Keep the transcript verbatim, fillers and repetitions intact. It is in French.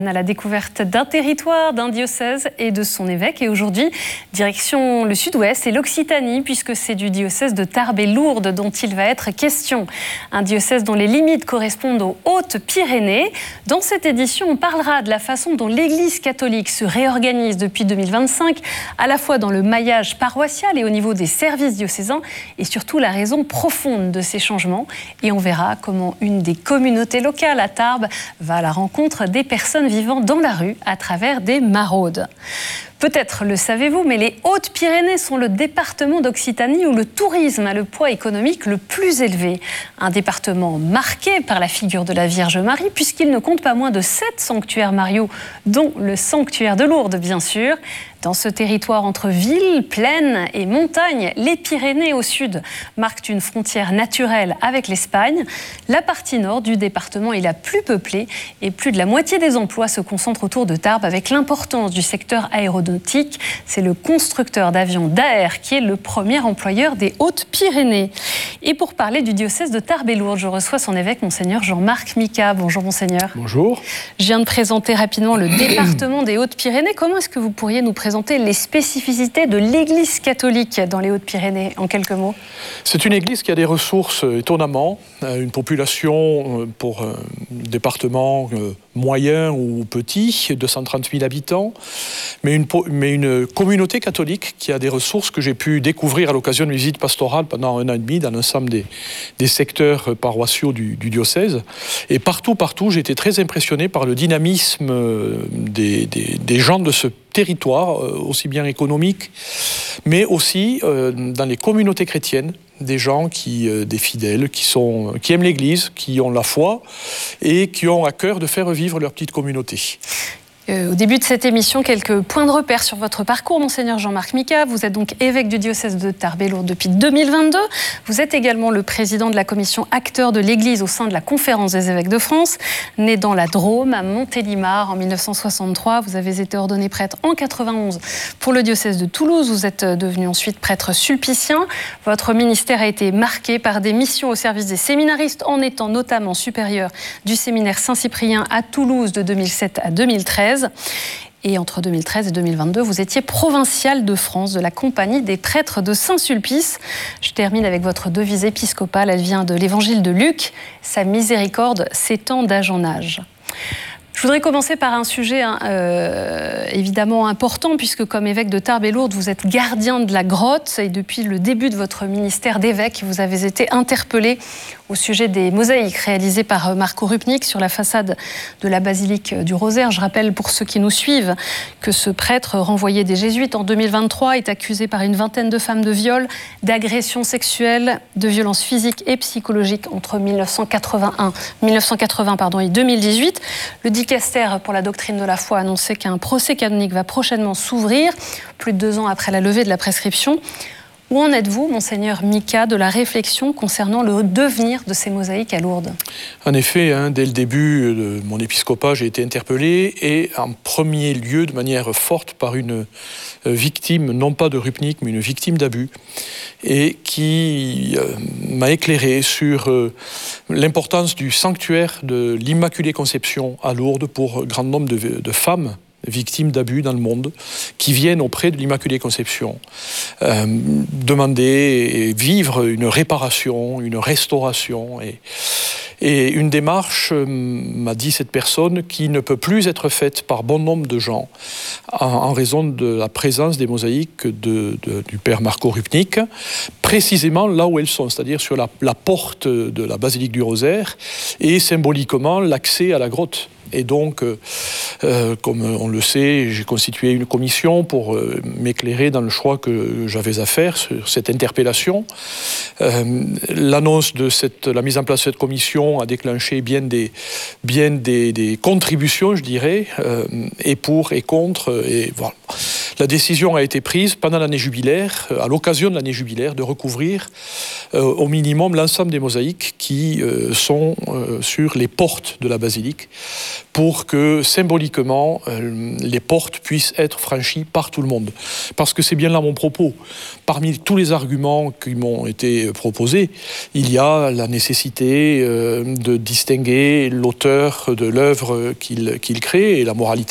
À la découverte d'un territoire, d'un diocèse et de son évêque. Et aujourd'hui, direction le sud-ouest et l'Occitanie, puisque c'est du diocèse de Tarbes et Lourdes dont il va être question. Un diocèse dont les limites correspondent aux Hautes-Pyrénées. Dans cette édition, on parlera de la façon dont l'Église catholique se réorganise depuis deux mille vingt-cinq, à la fois dans le maillage paroissial et au niveau des services diocésains, et surtout la raison profonde de ces changements. Et on verra comment une des communautés locales à Tarbes va à la rencontre des personnes vivant dans la rue à travers des maraudes. Peut-être le savez-vous, mais les Hautes-Pyrénées sont le département d'Occitanie où le tourisme a le poids économique le plus élevé. Un département marqué par la figure de la Vierge Marie, puisqu'il ne compte pas moins de sept sanctuaires mariaux, dont le sanctuaire de Lourdes, bien sûr. Dans ce territoire entre villes, plaines et montagnes, les Pyrénées au sud marquent une frontière naturelle avec l'Espagne. La partie nord du département est la plus peuplée et plus de la moitié des emplois se concentrent autour de Tarbes avec l'importance du secteur aéronautique. C'est le constructeur d'avions Daher qui est le premier employeur des Hautes-Pyrénées. Et pour parler du diocèse de Tarbes et Lourdes, je reçois son évêque, Monseigneur Jean-Marc Micas. Bonjour Monseigneur. Bonjour. Je viens de présenter rapidement le département des Hautes-Pyrénées. Comment est-ce que vous pourriez nous présenter les spécificités de l'Église catholique dans les Hautes-Pyrénées, en quelques mots? C'est une église qui a des ressources étonnamment, une population pour un département moyen ou petit, deux cent trente mille habitants, mais une, mais une communauté catholique qui a des ressources que j'ai pu découvrir à l'occasion de visite pastorale pendant un an et demi dans l'ensemble des, des secteurs paroissiaux du, du diocèse. Et partout, partout, j'ai été très impressionné par le dynamisme des, des, des gens de ce territoire, aussi bien économique, mais aussi euh, dans les communautés chrétiennes, des gens, qui, euh, des fidèles, qui, sont, qui aiment l'Église, qui ont la foi et qui ont à cœur de faire vivre leur petite communauté. Euh, au début de cette émission, quelques points de repère sur votre parcours, Monseigneur Jean-Marc Micas. Vous êtes donc évêque du diocèse de Tarbes et Lourdes depuis deux mille vingt-deux. Vous êtes également le président de la commission acteur de l'Église au sein de la Conférence des évêques de France. Né dans la Drôme, à Montélimar, en mille neuf cent soixante-trois, vous avez été ordonné prêtre en quatre-vingt-onze pour le diocèse de Toulouse. Vous êtes devenu ensuite prêtre sulpicien. Votre ministère a été marqué par des missions au service des séminaristes, en étant notamment supérieur du séminaire Saint-Cyprien à Toulouse de deux mille sept à deux mille treize. Et entre deux mille treize et deux mille vingt-deux, vous étiez provincial de France de la Compagnie des prêtres de Saint-Sulpice. Je termine avec votre devise épiscopale. Elle vient de l'Évangile de Luc. Sa miséricorde s'étend d'âge en âge. Je voudrais commencer par un sujet hein, euh, évidemment important, puisque comme évêque de Tarbes et Lourdes, vous êtes gardien de la grotte et depuis le début de votre ministère d'évêque, vous avez été interpellé au sujet des mosaïques réalisées par Marco Rupnik sur la façade de la basilique du Rosaire. Je rappelle pour ceux qui nous suivent que ce prêtre renvoyé des Jésuites en deux mille vingt-trois est accusé par une vingtaine de femmes de viol, d'agressions sexuelles, de violences physiques et psychologiques entre mille neuf cent quatre-vingt-un, mille neuf cent quatre-vingts pardon, et deux mille dix-huit. Le dicaster pour la doctrine de la foi a annoncé qu'un procès canonique va prochainement s'ouvrir, plus de deux ans après la levée de la prescription. Où en êtes-vous, Monseigneur Micas, de la réflexion concernant le devenir de ces mosaïques à Lourdes? En effet, hein, dès le début de mon épiscopat, j'ai été interpellé et en premier lieu, de manière forte, par une victime, non pas de Rupnik, mais une victime d'abus, et qui euh, m'a éclairé sur euh, l'importance du sanctuaire de l'Immaculée Conception à Lourdes pour un grand nombre de, de femmes victimes d'abus dans le monde, qui viennent auprès de l'Immaculée Conception euh, demander et vivre une réparation, une restauration. Et, et une démarche, euh, m'a dit cette personne, qui ne peut plus être faite par bon nombre de gens en, en raison de la présence des mosaïques de, de, du père Marco Rupnik, précisément là où elles sont, c'est-à-dire sur la, la porte de la basilique du Rosaire et symboliquement l'accès à la grotte. Et donc, euh, comme on le sait, j'ai constitué une commission pour euh, m'éclairer dans le choix que j'avais à faire sur cette interpellation. Euh, l'annonce de cette, la mise en place de cette commission a déclenché bien des, bien des, des contributions, je dirais, euh, et pour et contre. Et voilà. La décision a été prise pendant l'année jubilaire, à l'occasion de l'année jubilaire, de recouvrir euh, au minimum l'ensemble des mosaïques qui euh, sont euh, sur les portes de la basilique, pour que symboliquement euh, les portes puissent être franchies par tout le monde. Parce que c'est bien là mon propos. Parmi tous les arguments qui m'ont été proposés, il y a la nécessité euh, de distinguer l'auteur de l'œuvre qu'il qu'il crée et la moralité